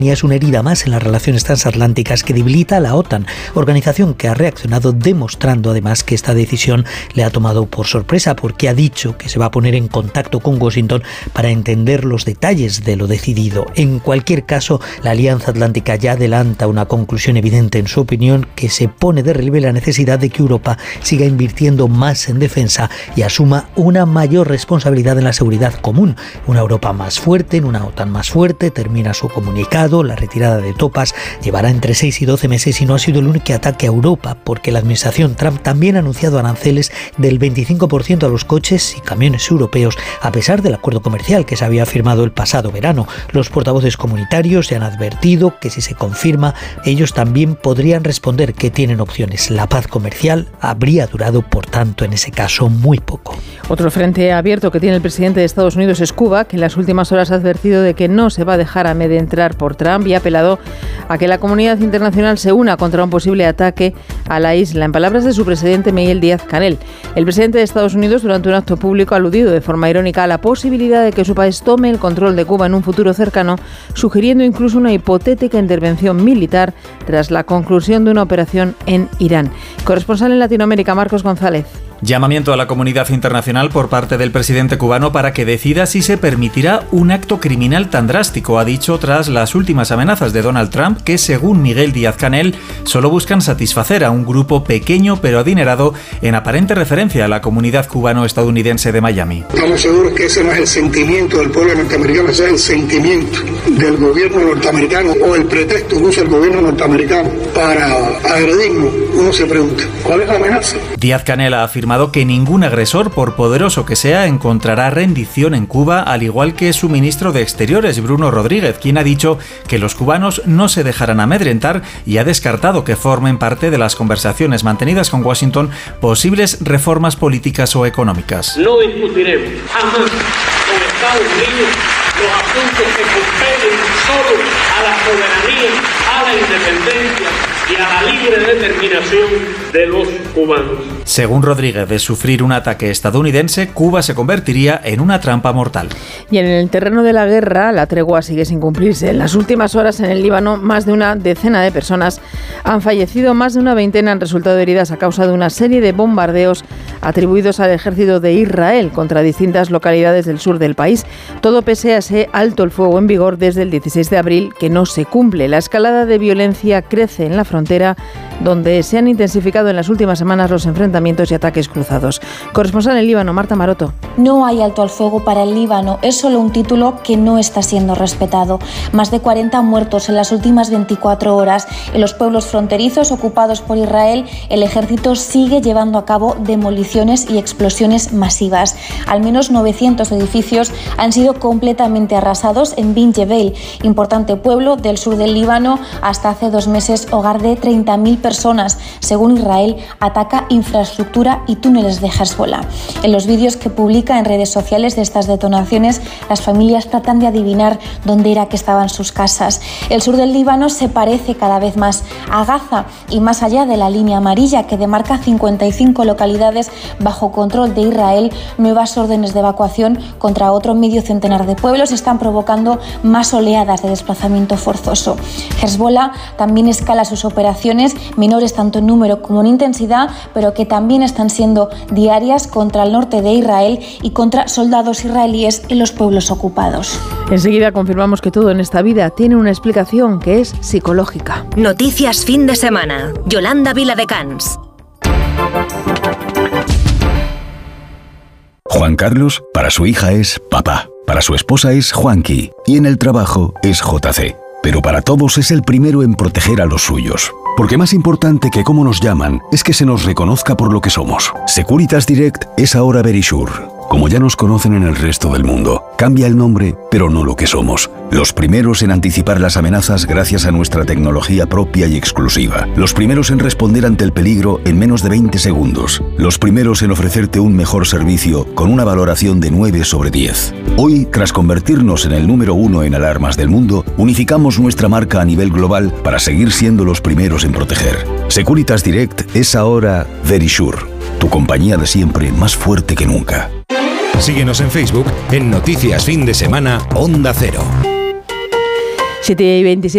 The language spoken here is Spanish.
Es una herida más en las relaciones transatlánticas que debilita a la OTAN, organización que ha reaccionado demostrando además que esta decisión le ha tomado por sorpresa, porque ha dicho que se va a poner en contacto con Washington para entender los detalles de lo decidido. En cualquier caso, la Alianza Atlántica ya adelanta una conclusión evidente en su opinión, que se pone de relieve la necesidad de que Europa siga invirtiendo más en defensa y asuma una mayor responsabilidad en la seguridad común. Una Europa más fuerte, en una OTAN más fuerte, termina su comunicado. La retirada de tropas llevará entre 6 y 12 meses y no ha sido el único ataque a Europa, porque la administración Trump también ha anunciado aranceles del 25% a los coches y camiones europeos, a pesar del acuerdo comercial que se había firmado el pasado verano. Los portavoces comunitarios se han advertido que si se confirma, ellos también podrían responder que tienen opciones. La paz comercial habría durado, por tanto, en ese caso, muy poco. Otro frente abierto que tiene el presidente de Estados Unidos es Cuba, que en las últimas horas ha advertido de que no se va a dejar amedrentar por Trump y ha apelado a que la comunidad internacional se una contra un posible ataque a la isla. En palabras de su presidente Miguel Díaz-Canel, el presidente de Estados Unidos durante un acto público ha aludido de forma irónica a la posibilidad de que su país tome el control de Cuba en un futuro cercano, sugiriendo incluso una hipotética intervención militar tras la conclusión de una operación en Irán. Corresponsal en Latinoamérica, Marcos González. Llamamiento a la comunidad internacional por parte del presidente cubano para que decida si se permitirá un acto criminal tan drástico, ha dicho tras las últimas amenazas de Donald Trump, que según Miguel Díaz-Canel solo buscan satisfacer a un grupo pequeño pero adinerado, en aparente referencia a la comunidad cubano-estadounidense de Miami. Estamos seguros que ese no es el sentimiento del pueblo norteamericano, ese es el sentimiento del gobierno norteamericano o el pretexto que usa el gobierno norteamericano para agredirnos. Uno se pregunta, ¿cuál es la amenaza? Díaz-Canel ha afirmado que ningún agresor, por poderoso que sea, encontrará rendición en Cuba, al igual que su ministro de Exteriores, Bruno Rodríguez, quien ha dicho que los cubanos no se dejarán amedrentar y ha descartado que formen parte de las conversaciones mantenidas con Washington posibles reformas políticas o económicas. No discutiremos jamás con Estados Unidos los asuntos que competen solo a la soberanía, a la independencia y a la libre determinación de los cubanos. Según Rodríguez, de sufrir un ataque estadounidense, Cuba se convertiría en una trampa mortal. Y en el terreno de la guerra, la tregua sigue sin cumplirse. En las últimas horas en el Líbano, más de una decena de personas han fallecido, más de una veintena han resultado heridas a causa de una serie de bombardeos atribuidos al ejército de Israel contra distintas localidades del sur del país. Todo pese a ese alto el fuego en vigor desde el 16 de abril que no se cumple. La escalada de violencia crece en la frontera, donde se han intensificado en las últimas semanas los enfrentamientos y ataques cruzados. Corresponsal en Líbano, Marta Maroto. No hay alto al fuego para el Líbano, es solo un título que no está siendo respetado. Más de 40 muertos en las últimas 24 horas. En los pueblos fronterizos ocupados por Israel, el ejército sigue llevando a cabo demoliciones y explosiones masivas. Al menos 900 edificios han sido completamente arrasados en Bin Jebel, importante pueblo del sur del Líbano, hasta hace 2 meses hogar de 30.000 personas. Según Israel, ataca infraestructura y túneles de Hezbollah. En los vídeos que publica en redes sociales de estas detonaciones, las familias tratan de adivinar dónde era que estaban sus casas. El sur del Líbano se parece cada vez más a Gaza y más allá de la línea amarilla que demarca 55 localidades bajo control de Israel, nuevas órdenes de evacuación contra otro medio centenar de pueblos están provocando más oleadas de desplazamiento forzoso. Hezbollah también escala sus operaciones, menores tanto en número como en intensidad, pero que también están siendo diarias contra el norte de Israel y contra soldados israelíes en los pueblos ocupados. Enseguida confirmamos que todo en esta vida tiene una explicación que es psicológica. Noticias fin de semana. Yolanda Viladecans. Juan Carlos, para su hija es papá, para su esposa es Juanqui y en el trabajo es JC. Pero para todos es el primero en proteger a los suyos. Porque más importante que cómo nos llaman es que se nos reconozca por lo que somos. Securitas Direct es ahora Verisure. Como ya nos conocen en el resto del mundo, cambia el nombre, pero no lo que somos. Los primeros en anticipar las amenazas gracias a nuestra tecnología propia y exclusiva. Los primeros en responder ante el peligro en menos de 20 segundos. Los primeros en ofrecerte un mejor servicio con una valoración de 9 sobre 10. Hoy, tras convertirnos en el número 1 en alarmas del mundo, unificamos nuestra marca a nivel global para seguir siendo los primeros en proteger. Securitas Direct es ahora Verisure, tu compañía de siempre más fuerte que nunca. Síguenos en Facebook en Noticias Fin de Semana Onda Cero. 7:27.